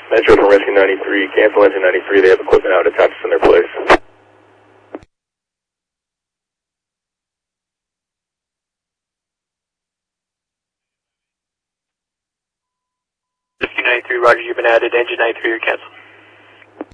Metro from Rescue 93, cancel engine 93, they have equipment out attached in their place. 93, roger, you've been added, engine 93, you're canceled.